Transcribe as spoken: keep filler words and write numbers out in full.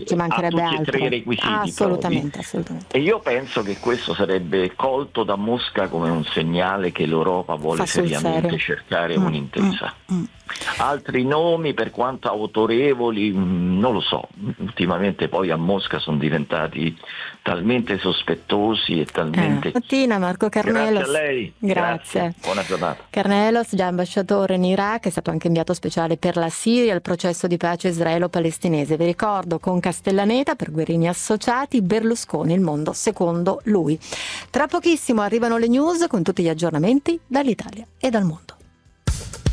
ci mancherebbe ha tutti altro. e tre i requisiti. Assolutamente, propri. assolutamente. E io penso che questo sarebbe colto da Mosca come un segnale che l'Europa vuole Fa sul seriamente serio. cercare Mm, un'intesa. mm, mm. Altri nomi, per quanto autorevoli, mh, non lo so. Ultimamente poi a Mosca sono diventati talmente sospettosi e talmente... Eh, mattina Marco Carnelos. Grazie a lei. Grazie. Grazie. Buona giornata. Carnelos, già ambasciatore in Iraq, è stato anche inviato speciale per la Siria, il processo di pace israelo-palestinese. Vi ricordo, con Castellaneta, per Guerini Associati, Berlusconi, il mondo secondo lui. Tra pochissimo arrivano le news con tutti gli aggiornamenti dall'Italia e dal mondo.